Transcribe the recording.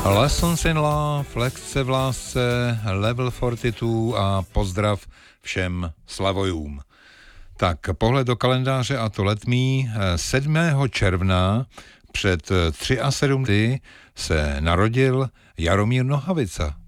Lessons in Love, lekce v lásce, Level 42 a pozdrav všem slavojům. Tak pohled do kalendáře a to letmí. 7. června před 73 se narodil Jaromír Nohavica,